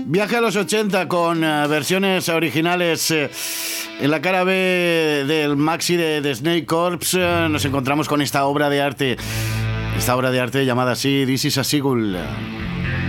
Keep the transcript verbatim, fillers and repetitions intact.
Viaje a los ochenta con uh, versiones originales. Uh, en la cara B del maxi de, de Snake Corps uh, nos encontramos con esta obra de arte. Esta obra de arte llamada así, This is a Seagull.